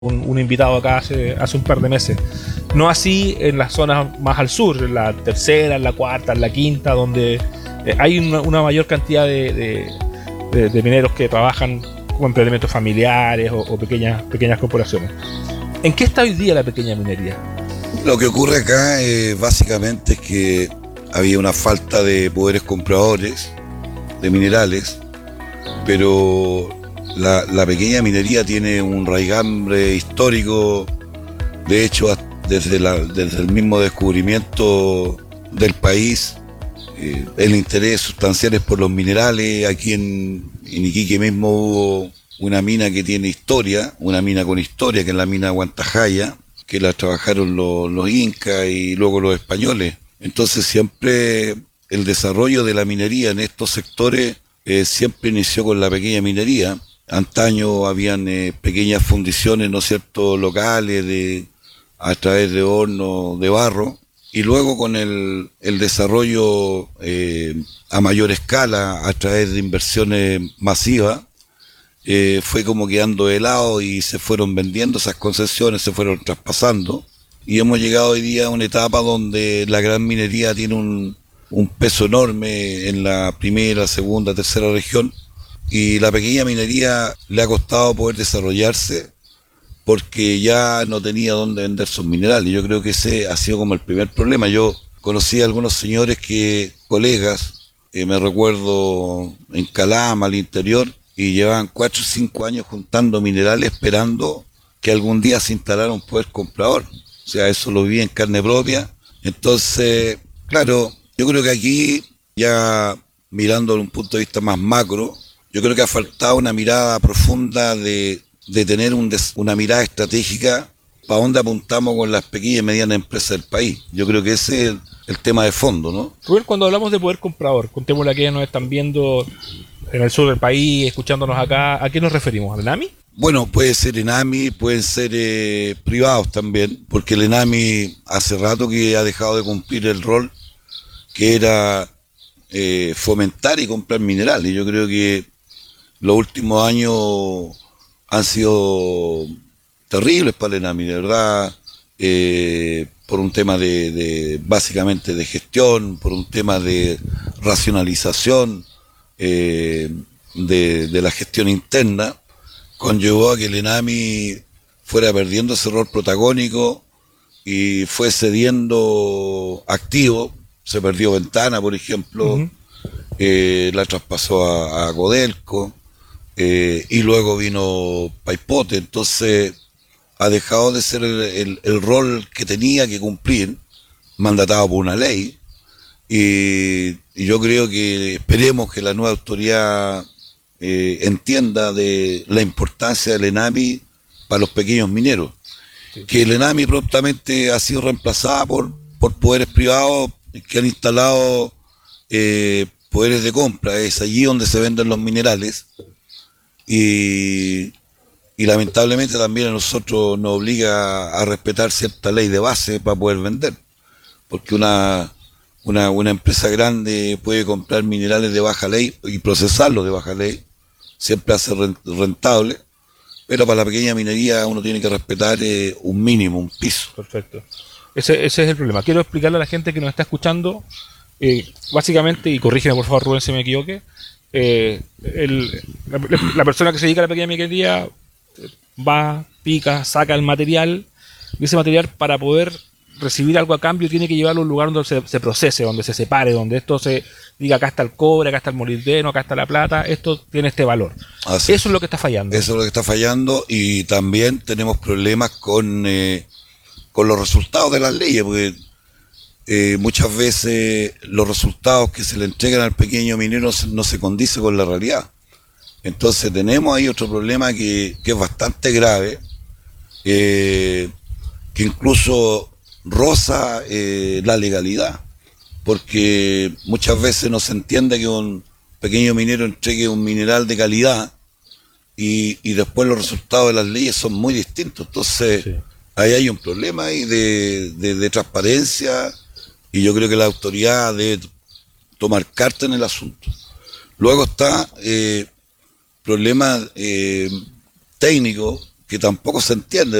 un invitado acá hace un par de meses. No así en las zonas más al sur, en la tercera, en la cuarta, en la quinta, donde hay una mayor cantidad de mineros que trabajan como emprendimientos familiares o pequeñas corporaciones. ¿En qué está hoy día la pequeña minería? Lo que ocurre acá básicamente es que había una falta de poderes compradores de minerales, pero la pequeña minería tiene un raigambre histórico. De hecho, desde el mismo descubrimiento del país, el interés sustancial es por los minerales. Aquí en Iquique mismo hubo una mina que tiene historia, una mina con historia, que es la mina Guantajaya, que la trabajaron los incas y luego los españoles. Entonces siempre el desarrollo de la minería en estos sectores siempre inició con la pequeña minería. Antaño habían pequeñas fundiciones, ¿no es cierto?, locales a través de hornos de barro, y luego con el desarrollo a mayor escala a través de inversiones masivas, fue como quedando de lado y se fueron vendiendo esas concesiones, se fueron traspasando, y hemos llegado hoy día a una etapa donde la gran minería tiene un peso enorme en la primera, segunda, tercera región, y la pequeña minería le ha costado poder desarrollarse porque ya no tenía dónde vender sus minerales. Yo creo que ese ha sido como el primer problema. Yo conocí a algunos señores colegas, me recuerdo en Calama, al interior, y llevaban 4 o 5 años juntando minerales esperando que algún día se instalara un poder comprador. O sea, eso lo viví en carne propia. Entonces, claro, yo creo que aquí, ya mirando desde un punto de vista más macro, yo creo que ha faltado una mirada profunda de tener una mirada estratégica para dónde apuntamos con las pequeñas y medianas empresas del país. Yo creo que ese es el tema de fondo, ¿no? Rubén, cuando hablamos de poder comprador, contémosle a quienes nos están viendo en el sur del país, escuchándonos acá, ¿a qué nos referimos? ¿Al ENAMI? Bueno, puede ser ENAMI, pueden ser privados también, porque el ENAMI hace rato que ha dejado de cumplir el rol que era fomentar y comprar minerales. Yo creo que los últimos años han sido terribles para el ENAMI, de verdad, por un tema básicamente de gestión, por un tema de racionalización de la gestión interna, conllevó a que el ENAMI fuera perdiendo ese rol protagónico y fue cediendo activos. Se perdió Ventana, por ejemplo, la traspasó a Codelco, y luego vino Paipote. Entonces ha dejado de ser el rol que tenía que cumplir, mandatado por una ley, y yo creo que esperemos que la nueva autoridad entienda de la importancia del ENAMI para los pequeños mineros. Sí. Que el ENAMI prontamente ha sido reemplazada por poderes privados que han instalado poderes de compra. Es allí donde se venden los minerales, y lamentablemente también a nosotros nos obliga a respetar cierta ley de base para poder vender, porque una empresa grande puede comprar minerales de baja ley y procesarlos de baja ley, siempre hace rentable, pero para la pequeña minería uno tiene que respetar un mínimo, un piso. Perfecto. Ese es el problema. Quiero explicarle a la gente que nos está escuchando, básicamente, y corrígeme por favor Rubén si me equivoque, la persona que se dedica a la pequeña minería va, pica, saca el material, y ese material, para poder recibir algo a cambio, tiene que llevarlo a un lugar donde se procese, donde se separe, donde esto se diga: acá está el cobre, acá está el molibdeno, acá está la plata, esto tiene este valor. Así eso es lo que está fallando. Eso es lo que está fallando, y también tenemos problemas con los resultados de las leyes, porque muchas veces los resultados que se le entregan al pequeño minero no se condicen con la realidad. Entonces tenemos ahí otro problema que es bastante grave, que incluso roza la legalidad, porque muchas veces no se entiende que un pequeño minero entregue un mineral de calidad y después los resultados de las leyes son muy distintos. Entonces sí, ahí hay un problema ahí de transparencia, y yo creo que la autoridad debe tomar carta en el asunto. Luego está problemas técnicos que tampoco se entiende.